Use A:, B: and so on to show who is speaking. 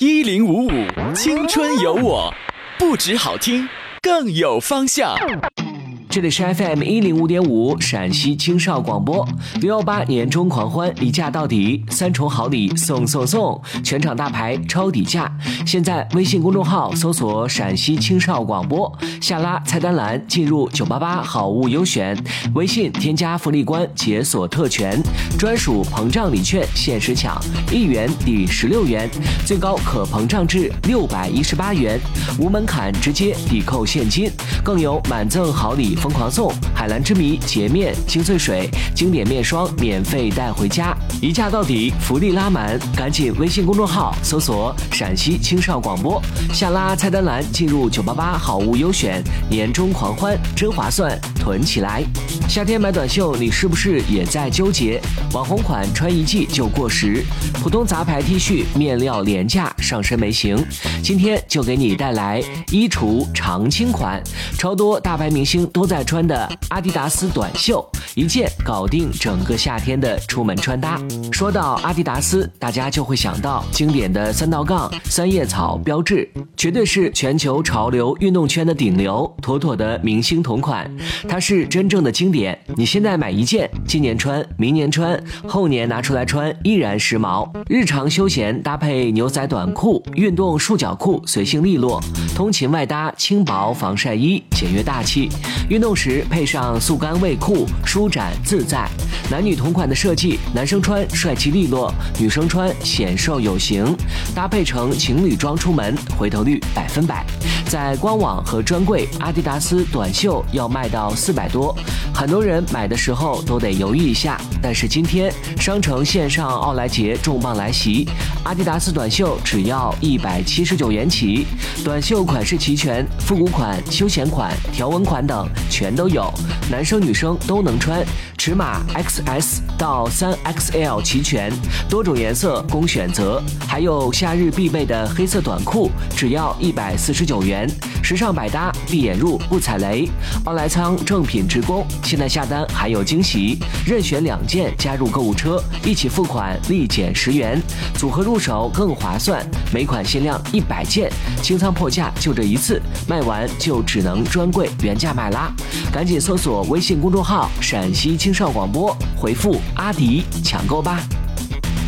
A: 1055青春有我，不止好听，更有方向。
B: 这里是 FM105.5 陕西青少广播，618年终狂欢，离价到底，3重好礼送，全场大牌超底价。现在微信公众号搜索陕西青少广播，下拉菜单栏进入988好物优选，微信添加福利官解锁特权，专属膨胀礼券限时抢，1元抵16元，最高可膨胀至618元，无门槛直接抵扣现金，更有满赠好礼疯狂送，海蓝之谜洁面精粹水经典面霜免费带回家，一价到底，福利拉满，赶紧微信公众号搜索陕西青少广播，下拉菜单栏进入988好物优选，年终狂欢真划算，囤起来。夏天买短袖，你是不是也在纠结？网红款穿一季就过时，普通杂牌 T 恤面料廉价，上身没型。今天就给你带来衣橱常青款，超多大牌明星都在穿的阿迪达斯短袖，一件搞定整个夏天的出门穿搭。说到阿迪达斯，大家就会想到经典的3道杠、3叶草标志，绝对是全球潮流运动圈的顶流，妥妥的明星同款。它是真正的经典，你现在买一件，今年穿，明年穿，后年拿出来穿，依然时髦。日常休闲搭配牛仔短裤、运动束脚裤，随性利落；通勤外搭轻薄防晒衣，简约大气。运动时配上速干卫裤，舒展自在。男女同款的设计，男生穿帅气利落，女生穿显瘦有型，搭配成情侣装出门，回头率100%。在官网和专柜，阿迪达斯短袖要卖到400多，很多人买的时候都得犹豫一下。但是今天商城线上奥莱节重磅来袭，阿迪达斯短袖只要179元起，短袖款式齐全，复古款、休闲款、条纹款等全都有，男生女生都能穿，尺码 XS 到3XL 齐全，多种颜色供选择，还有夏日必备的黑色短裤，只要149元，时尚百搭，闭眼入不踩雷。奥莱仓正品直供，现在下单还有惊喜，任选2件加入购物车，一起付款立减10元，组合入手更划算，每款限量100件，清仓破价就这一次，卖完就只能专柜原价买啦。赶紧搜索微信公众号陕西青少广播，回复阿迪抢购吧。